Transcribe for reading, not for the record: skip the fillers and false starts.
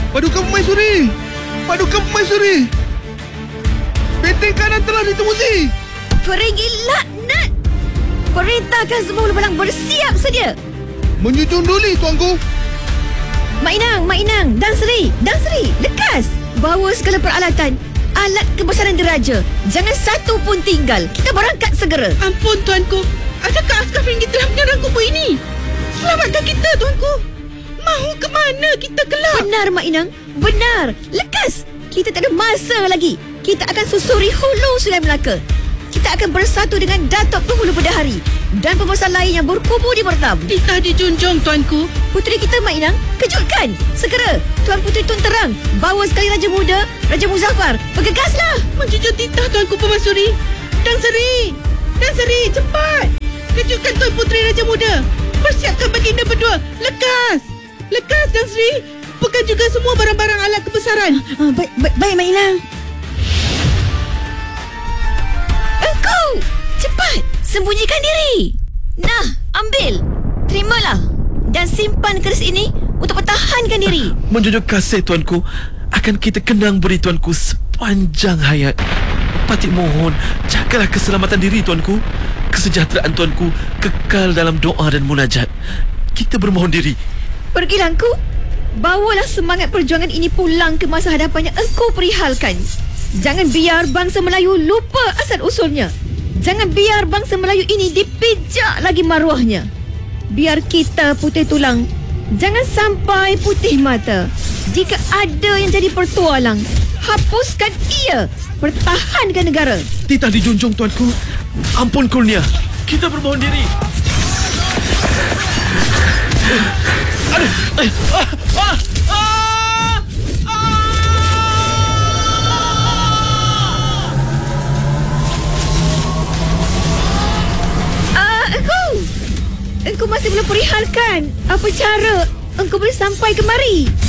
Paduka Permaisuri! Paduka Permaisuri! Benteng kanan telah ditemusi! Peringgi laknat! Perintahkan semua ulu balang bersiap sedia. Menjunjung duli, tuanku. Mak Inang, Dang Seri, lekas! Bawa segala peralatan, alat kebesaran diraja. Jangan satu pun tinggal. Kita berangkat segera. Ampun, tuanku. Adakah askar Feringgi telah menyerang kubu ini? Selamatkan kita, tuanku. Mahu ke mana kita kelak? Benar, Mak Inang. Benar. Lekas. Kita tak ada masa lagi. Kita akan susuri hulu Sungai Melaka. Kita akan bersatu dengan Datuk Penghulu Bidahari dan pembesar lain yang berkubu di Pertam. Titah dijunjung, tuanku. Puteri kita, Mak Inang, kejutkan. Segera, Tuan Puteri Tun Terang, bawa sekali Raja Muda, Raja Muzaffar. Bergegaslah. Menjunjung titah, tuanku Permaisuri. Dang Seri, cepat. Kejutkan Tuan Puteri Raja Muda. Persiapkan baginda berdua. Lekas, Dang Seri. Pegang juga semua barang-barang alat kebesaran. Baik, Mak Inang. Engkau, cepat, sembunyikan diri. Nah, ambil. Terimalah. Dan simpan keris ini untuk pertahankan diri. Menjunjung kasih, tuanku. Akan kita kenang beri, tuanku, sepanjang hayat. Patik mohon, jagalah keselamatan diri, tuanku. Kesejahteraan tuanku kekal dalam doa dan munajat. Kita bermohon diri. Pergilah engkau. Bawalah semangat perjuangan ini pulang ke masa hadapan yang engkau perihalkan. Jangan biar bangsa Melayu lupa asal usulnya. Jangan biar bangsa Melayu ini dipijak lagi maruahnya. Biar kita putih tulang, jangan sampai putih mata. Jika ada yang jadi pertualang, hapuskan ia. Pertahankan negara. Titah dijunjung, tuanku. Ampun kurnia. Kita bermohon diri. Engkau masih belum perihalkan. Apa cara engkau boleh sampai kemari?